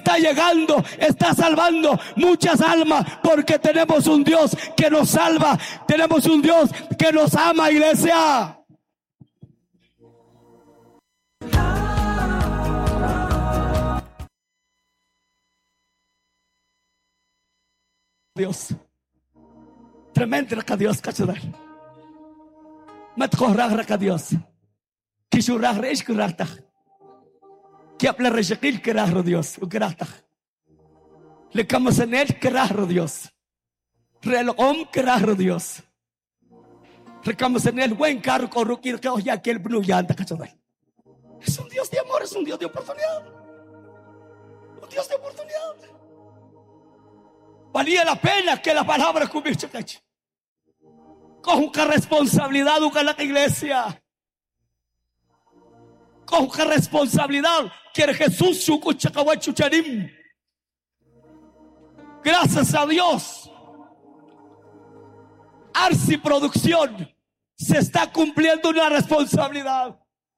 está llegando, está salvando muchas almas, porque tenemos un Dios que nos salva, tenemos un Dios que nos ama, iglesia. Dios tremendo raka Dios kachadal mat korag raka Dios kishurah reish kurahta que habla reshakil kerahro Dios ukerahta le kamasanel kerahro Dios relom kerahro Dios recamasanel buen carro corrukir que hoy aquel bluyanta kachadal. Es un Dios de amor, es un Dios de oportunidad, un Dios de oportunidad. Valía la pena que la palabra cubierta con responsabilidad con la iglesia, con responsabilidad quiere Jesús. Gracias a Dios, Arsi Producción se está cumpliendo una responsabilidad.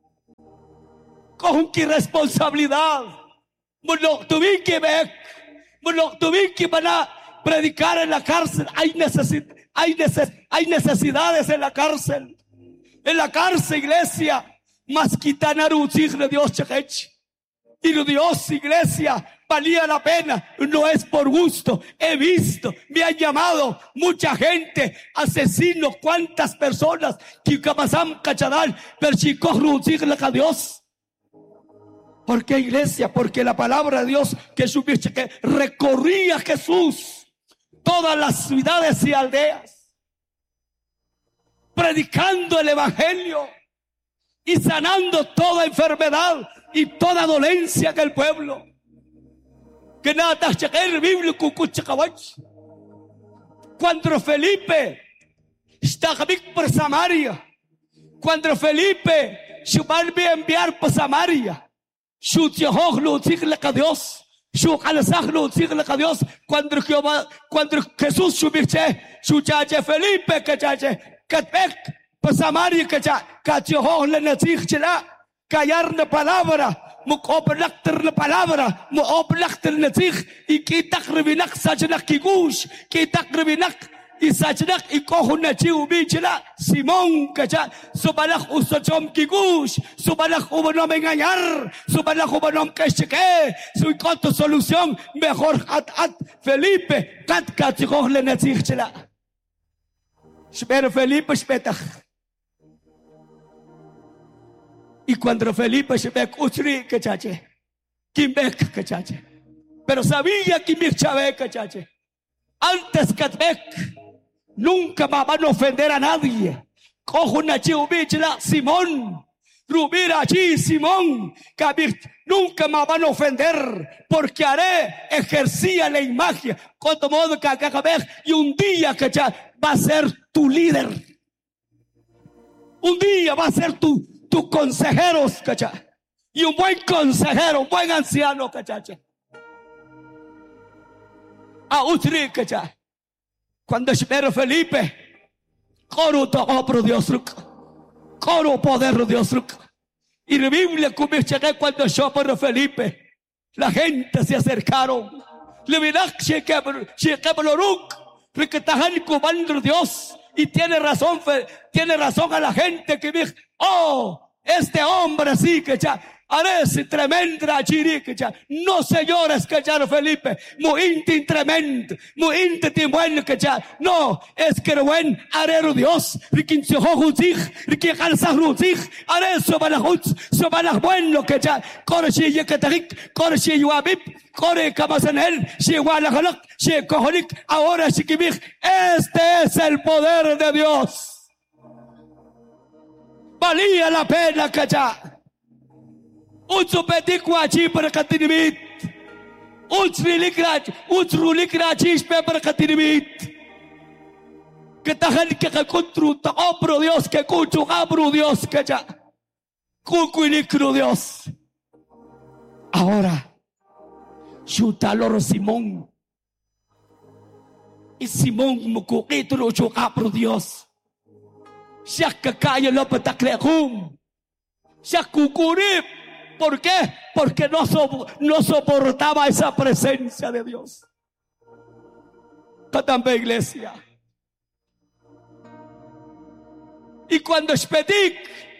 Con qué responsabilidad tuvimos que van a predicar en la cárcel. Hay necesidades en la cárcel. En la cárcel, iglesia, más quitanaru de Dios chakech. Y Dios, iglesia, valía la pena. No es por gusto. He visto, me han llamado mucha gente, asesinos, cuántas personas que capazam cachadal, pero chicos a Dios. ¿Por qué, iglesia? Porque la palabra de Dios que supiste que recorría Jesús todas las ciudades y aldeas, predicando el evangelio y sanando toda enfermedad y toda dolencia del pueblo. Que nada el bíblico cuando Felipe estaba por Samaria, cuando Felipe se va a enviar por Samaria, Dios, cuando Jesús subió Felipe Samaria callar la palabra, la palabra, y quitar revinak sajanak kigush, quitar revinak y sajanak y cojo na chiu bichela Simón kacha subalak usachom kigush subalak ubanom engañar subalak ubanom kashke su conto solución mejor at Felipe kat cojo le nazichela espera Felipe espeta. Y cuando Felipe se ve uchri kachache kimbek kachache, pero sabía que mi chave kachache antes que nunca me van a ofender a nadie. Cojo una chiubichla Simón, Rubira allí Simón, que nunca me van a ofender, porque ejercía la imagen, con todo modo que y un día que ya va a ser tu líder, un día va a ser tu consejero, ¿cacha? Y un buen consejero, un buen anciano, ¿cachache? A Utri, ¿cacha? Cuando espero Felipe, coro todo Dios, coro poder Dios. Y la Biblia comienza que cuando yo por Felipe, la gente se acercaron. Le miran que estaban comando Dios. Y tiene razón a la gente que dice, oh, este hombre sí que ya parece tremenda chiri que ya no señores que ya Felipe muy inti tremendo muy inti bueno que ya no es que buen arero Dios riquin se hojuzig riquin alsahuzig areso balah bueno que ya corche y que tarik corche y abib corre kamasanel si igual a si cojolik ahora sí que este es el poder de Dios. Valía la pena que ya Utsu pedikwa chi berkatinimit Utsrulikra chi berkatinimit Ketahan que contru ta obro Dios que cucho abro Dios que ya Cucuilicro Dios. Ahora Chutaloro Simón y Simón mucuquitro abro Dios. Siak kaya lo pataklekum. Siak kukurip. ¿Por qué? Porque no soportaba esa presencia de Dios. También, iglesia. Y cuando Spedik,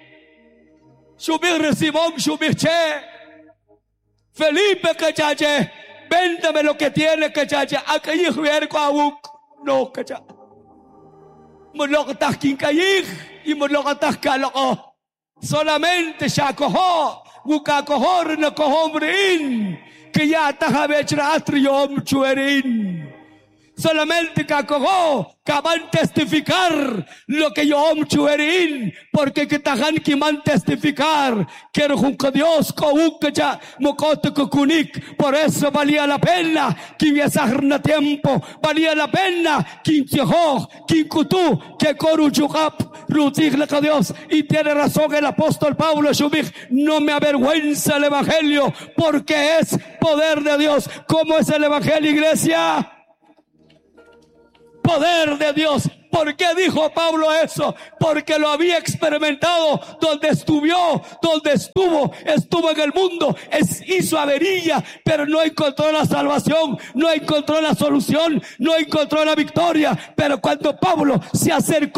subir Simón, subir Che, Felipe que chache, véndame lo que tiene que chache, aquí ver con no que chache. Mulok kayig y mulok kaloko. Solamente ya cojo, buka cohor na cohombrin, que ya tajabechra atriom chuerin. Solamente que acojo, que van a testificar lo que yo chuerin, porque que tajan que van a testificar, quiero junto a Dios, que ya mocote kukunik, por eso valía la pena, que me sacarna tiempo, valía la pena, que tiejo, que kutu, que coru chukap, rutigla con Dios, y tiene razón el apóstol Pablo, no me avergüenza el evangelio, porque es poder de Dios. ¿Cómo es el evangelio, iglesia? Poder de Dios. ¿Por qué dijo Pablo eso? Porque lo había experimentado donde estuvo en el mundo, hizo avería, pero no encontró la salvación, no encontró la solución, no encontró la victoria. Pero cuando Pablo se acercó